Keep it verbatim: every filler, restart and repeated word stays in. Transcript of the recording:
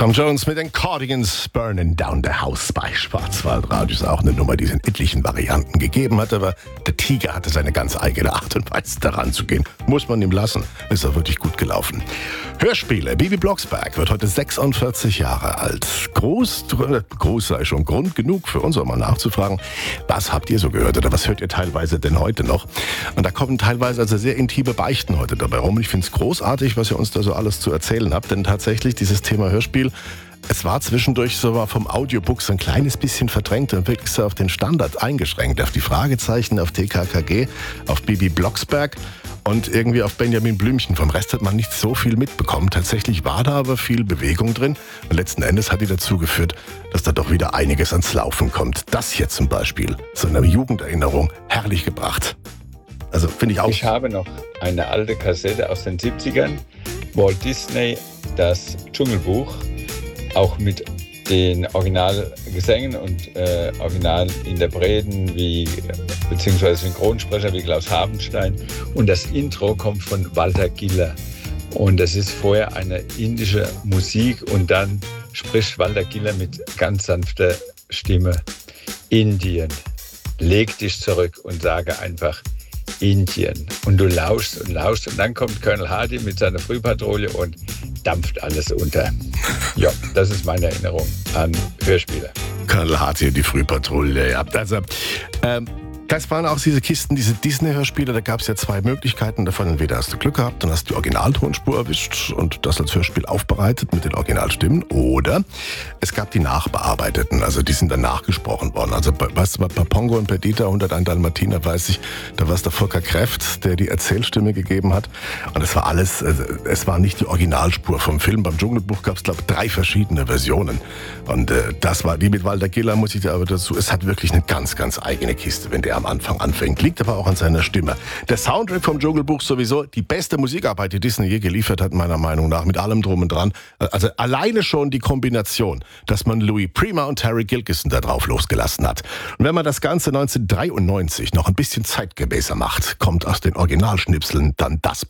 Tom Jones mit den Cardigans, Burning Down the House bei Schwarzwaldradio. Ist auch eine Nummer, die es in etlichen Varianten gegeben hat, aber der Tiger hatte seine ganz eigene Art und Weise daran zu gehen. Muss man ihm lassen. Ist auch wirklich gut gelaufen. Hörspiele. Bibi Blocksberg wird heute sechsundvierzig Jahre alt. Groß, groß sei schon Grund genug für uns, auch mal nachzufragen, was habt ihr so gehört oder was hört ihr teilweise denn heute noch? Und da kommen teilweise also sehr intime Beichten heute dabei rum. Und ich finde es großartig, was ihr uns da so alles zu erzählen habt, denn tatsächlich dieses Thema Hörspiel, es war zwischendurch so war vom Audiobook so ein kleines bisschen verdrängt und wirklich so auf den Standard eingeschränkt, auf die Fragezeichen, auf T K K G, auf Bibi Blocksberg und irgendwie auf Benjamin Blümchen. Vom Rest hat man nicht so viel mitbekommen. Tatsächlich war da aber viel Bewegung drin und letzten Endes hat die dazu geführt, dass da doch wieder einiges ans Laufen kommt. Das hier zum Beispiel, so eine Jugenderinnerung, herrlich gebracht. Also finde ich auch. Ich habe noch eine alte Kassette aus den siebzigern, Walt Disney, das Dschungelbuch, auch mit den Originalgesängen und äh, Originalinterpreten wie beziehungsweise Synchronsprecher wie Klaus Habenstein. Und das Intro kommt von Walter Giller. Und das ist vorher eine indische Musik und dann spricht Walter Giller mit ganz sanfter Stimme: Indien, leg dich zurück und sage einfach Indien. Und du lauschst und lauschst und dann kommt Colonel Hardy mit seiner Frühpatrouille und dampft alles unter. Ja, das ist meine Erinnerung an Hörspiele. Colonel Hardy, die Frühpatrouille, ja. Also, ähm, das waren auch diese Kisten, diese Disney-Hörspiele. Da gab es ja zwei Möglichkeiten davon. Entweder hast du Glück gehabt, dann hast du die Originaltonspur erwischt und das als Hörspiel aufbereitet mit den Originalstimmen. Oder es gab die nachbearbeiteten, also die sind dann nachgesprochen worden. Also weißt du, bei Pongo und Perdita, hunderteins Dalmatiner, weiß ich, da war es der Volker Kräft, der die Erzählstimme gegeben hat. Und es war alles, es war nicht die Originalspur vom Film. Beim Dschungelbuch gab es, glaube ich, drei verschiedene Versionen. Und äh, das war die mit Walter Giller, muss ich dir aber dazu. Es hat wirklich eine ganz, ganz eigene Kiste, wenn der am Anfang anfängt. Liegt aber auch an seiner Stimme. Der Soundtrack vom Dschungelbuch sowieso die beste Musikarbeit, die Disney je geliefert hat, meiner Meinung nach, mit allem drum und dran. Also alleine schon die Kombination, dass man Louis Prima und Terry Gilkyson da drauf losgelassen hat. Und wenn man das Ganze neunzehnhundertdreiundneunzig noch ein bisschen zeitgemäßer macht, kommt aus den Originalschnipseln dann das